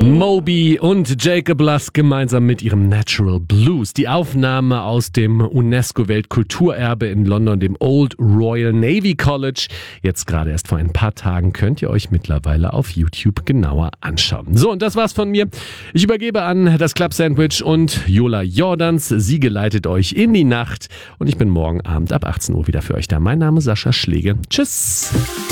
Moby und Jacob Lusk gemeinsam mit ihrem Natural Blues. Die Aufnahme aus dem UNESCO-Weltkulturerbe in London, dem Old Royal Navy College. Jetzt gerade erst vor ein paar Tagen könnt ihr euch mittlerweile auf YouTube genauer anschauen. So, und das war's von mir. Ich übergebe an das Club Sandwich und Jola Jordans. Sie geleitet euch in die Nacht und ich bin morgen Abend ab 18 Uhr wieder für euch da. Mein Name ist Sascha Schläge. Tschüss.